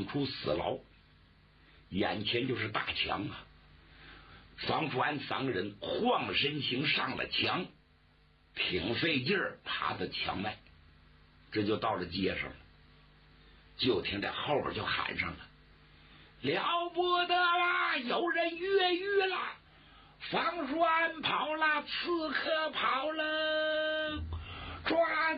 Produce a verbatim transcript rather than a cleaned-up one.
处死牢，眼前就是大墙啊！方福安三个人晃身形上了墙，挺费劲儿爬到墙外，这就到了街上了。就听这后边就喊上了：“了不得啦！有人越狱了！方福安跑了，刺客跑了，抓